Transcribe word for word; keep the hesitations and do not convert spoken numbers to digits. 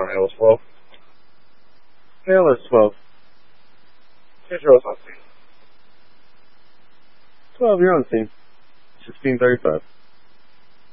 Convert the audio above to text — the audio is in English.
A L is twelve. A L is twelve. Central is on scene. twelve, you're on scene. sixteen thirty-five.